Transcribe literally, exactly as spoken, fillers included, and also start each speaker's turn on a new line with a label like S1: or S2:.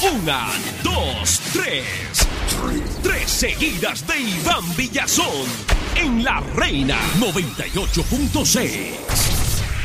S1: Una, dos, tres. Tres seguidas de Iván Villazón en La Reina noventa y ocho punto seis.